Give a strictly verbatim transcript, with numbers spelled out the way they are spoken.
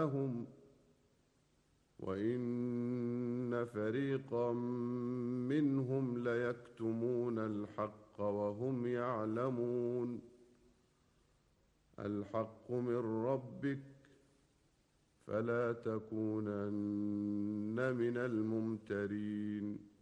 لهم وإن فريقا منهم ليكتمون الحق وهم يعلمون. الحق من ربك فلا تكونن من الممترين.